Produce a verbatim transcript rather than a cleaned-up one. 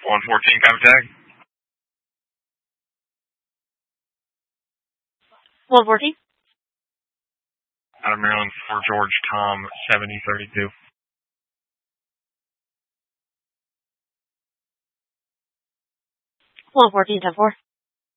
one fourteen, copy tag. one fourteen. Out of Maryland for George Tom, seventy thirty-two. one fourteen, ten four.